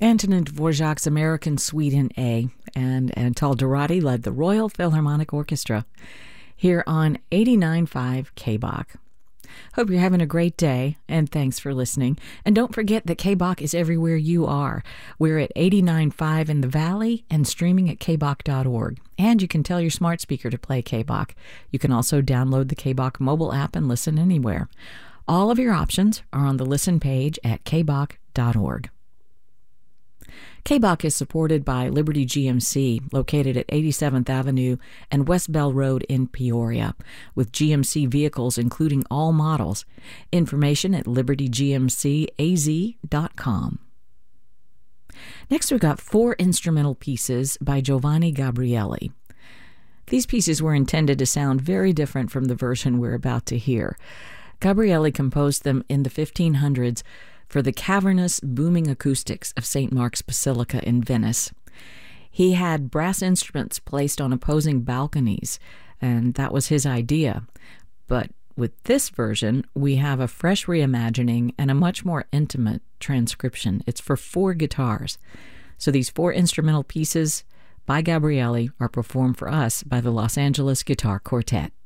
Antonin Dvorak's American Suite in A, and Antal Dorati led the Royal Philharmonic Orchestra here on 89.5 KBOK. Hope you're having a great day, and thanks for listening. And don't forget that KBOK is everywhere you are. We're at 89.5 in the Valley and streaming at kbok.org. And you can tell your smart speaker to play KBOK. You can also download the KBOK mobile app and listen anywhere. All of your options are on the listen page at kbok.org. KBOK is supported by Liberty GMC, located at 87th Avenue and West Bell Road in Peoria, with GMC vehicles including all models. Information at libertygmcaz.com. Next, we've got 4 instrumental pieces by Giovanni Gabrieli. These pieces were intended to sound very different from the version we're about to hear. Gabrieli composed them in the 1500s for the cavernous, booming acoustics of St. Mark's Basilica in Venice. He had brass instruments placed on opposing balconies, and that was his idea. But with this version, we have a fresh reimagining and a much more intimate transcription. It's for 4 guitars. So these 4 instrumental pieces by Gabrieli are performed for us by the Los Angeles Guitar Quartet.